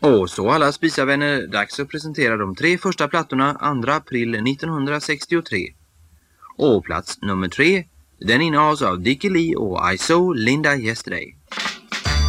Och så alla spisarvänner, dags att presentera de 3 första plattorna 2 april 1963. Och plats nummer 3, den innehas av Dickie Lee och I Saw Linda Yesterday.